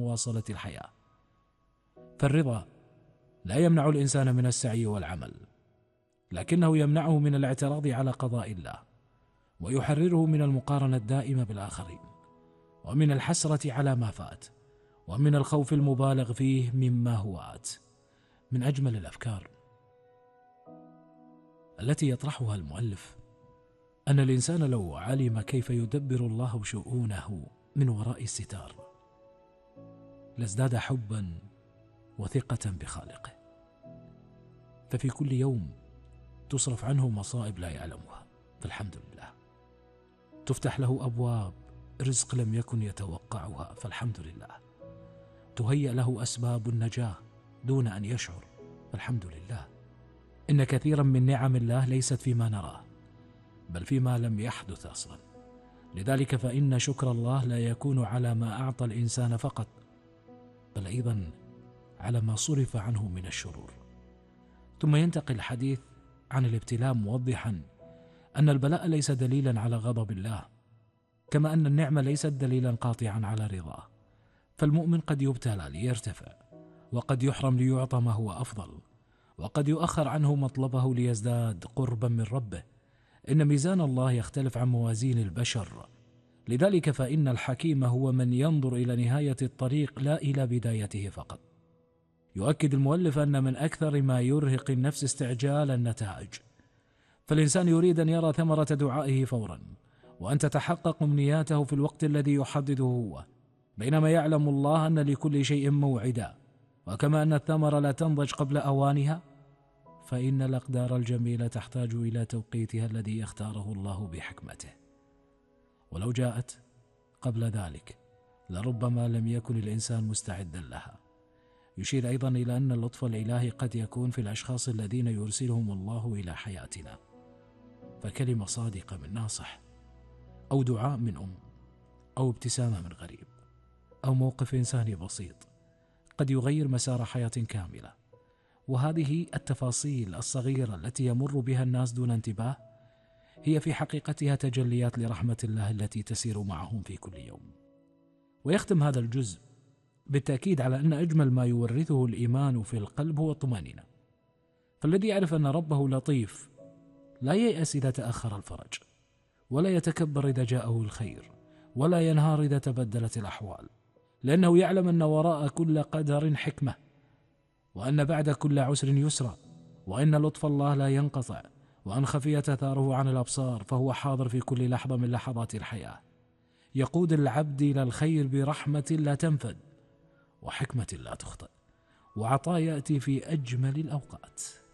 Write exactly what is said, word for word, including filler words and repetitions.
مواصلة الحياة. فالرضا لا يمنع الإنسان من السعي والعمل، لكنه يمنعه من الاعتراض على قضاء الله، ويحرره من المقارنة الدائمة بالآخرين، ومن الحسرة على ما فات، ومن الخوف المبالغ فيه مما هو آت. من أجمل الأفكار التي يطرحها المؤلف أن الإنسان لو علم كيف يدبر الله شؤونه من وراء الستار لازداد حبا وثقة بخالقه، ففي كل يوم تصرف عنه مصائب لا يعلمها، فالحمد لله. تفتح له أبواب رزق لم يكن يتوقعها، فالحمد لله. تهيأ له أسباب النجاة دون أن يشعر، فالحمد لله. إن كثيرا من نعم الله ليست فيما نراه، بل فيما لم يحدث أصلا. لذلك فإن شكر الله لا يكون على ما أعطى الإنسان فقط، بل أيضا على ما صرف عنه من الشرور. ثم ينتقل الحديث عن الابتلاء موضحا أن البلاء ليس دليلا على غضب الله، كما أن النعمة ليست دليلا قاطعا على رضاه. فالمؤمن قد يبتلى ليرتفع، وقد يحرم ليعطى ما هو أفضل، وقد يؤخر عنه مطلبه ليزداد قربا من ربه. إن ميزان الله يختلف عن موازين البشر، لذلك فإن الحكيم هو من ينظر إلى نهاية الطريق لا إلى بدايته فقط. يؤكد المؤلف أن من أكثر ما يرهق النفس استعجال النتائج، فالإنسان يريد أن يرى ثمرة دعائه فورا، وأن تتحقق أمنياته في الوقت الذي يحدده هو، بينما يعلم الله أن لكل شيء موعدا. وكما أن الثمرة لا تنضج قبل أوانها، فإن الأقدار الجميلة تحتاج إلى توقيتها الذي يختاره الله بحكمته، ولو جاءت قبل ذلك لربما لم يكن الإنسان مستعدا لها. يشير أيضا إلى أن اللطف الإلهي قد يكون في الأشخاص الذين يرسلهم الله إلى حياتنا، فكلمة صادقة من ناصح، أو دعاء من أم، أو ابتسامة من غريب، أو موقف إنساني بسيط قد يغير مسار حياة كاملة. وهذه التفاصيل الصغيرة التي يمر بها الناس دون انتباه هي في حقيقتها تجليات لرحمة الله التي تسير معهم في كل يوم. ويختم هذا الجزء بالتأكيد على أن أجمل ما يورثه الإيمان في القلب هو الطمأنينة. فالذي يعرف أن ربه لطيف لا ييأس إذا تأخر الفرج، ولا يتكبر إذا جاءه الخير، ولا ينهار إذا تبدلت الأحوال، لأنه يعلم أن وراء كل قدر حكمة، وأن بعد كل عسر يسرا، وأن لطف الله لا ينقطع، وأن خفيت أثاره عن الأبصار، فهو حاضر في كل لحظة من لحظات الحياة، يقود العبد إلى الخير برحمة لا تنفد، وحكمة لا تخطئ، وعطاء يأتي في أجمل الأوقات.